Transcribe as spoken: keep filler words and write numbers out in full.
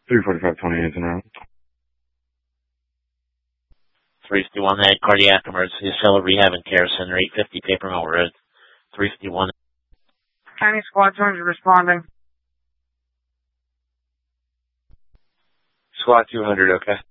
three forty-five twenty Hampton Road. three fifty-one had cardiac emergency, cellular rehab and care center, eight fifty Paper Mill Road. three fifty-one. County Squad two hundred responding. Squad two hundred, okay.